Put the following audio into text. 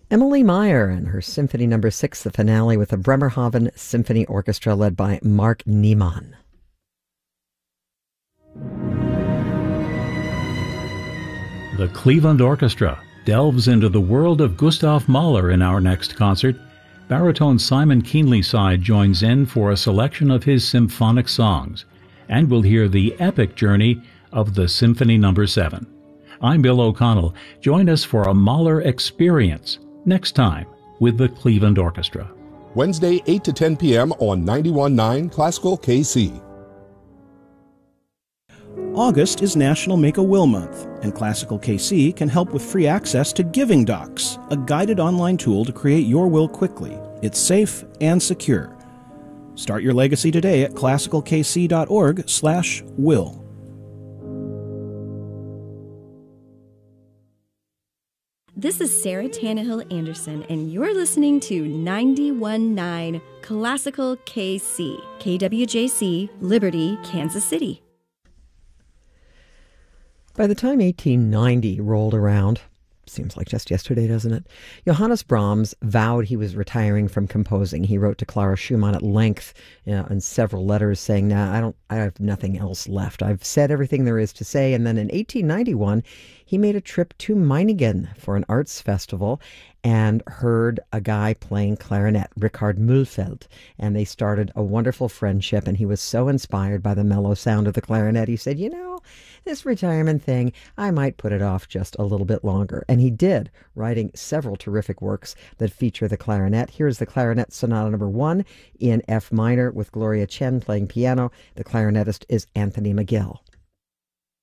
Emily Meyer and her Symphony No. 6, the finale with the Bremerhaven Symphony Orchestra led by Mark Niemann. The Cleveland Orchestra delves into the world of Gustav Mahler in our next concert. Baritone Simon Keenlyside joins in for a selection of his symphonic songs, and we'll hear the epic journey of the Symphony No. 7. I'm Bill O'Connell. Join us for a Mahler experience next time with the Cleveland Orchestra. Wednesday, 8 to 10 p.m. on 91.9 Classical KC. August is National Make-A-Will Month, and Classical KC can help with free access to Giving Docs, a guided online tool to create your will quickly. It's safe and secure. Start your legacy today at classicalkc.org/will. This is Sarah Tannehill Anderson, and you're listening to 91.9 Classical KC, KWJC, Liberty, Kansas City. By the time 1890 rolled around, seems like just yesterday, doesn't it? Johannes Brahms vowed he was retiring from composing. He wrote to Clara Schumann at length in several letters saying, "Nah, I have nothing else left. I've said everything there is to say." And then in 1891, he made a trip to Meiningen for an arts festival and heard a guy playing clarinet, Richard Mühlfeld, and they started a wonderful friendship, and he was so inspired by the mellow sound of the clarinet, he said, this retirement thing, I might put it off just a little bit longer. And he did, writing several terrific works that feature the clarinet. Here's the Clarinet Sonata No. 1 in F minor with Gloria Chen playing piano. The clarinetist is Anthony McGill.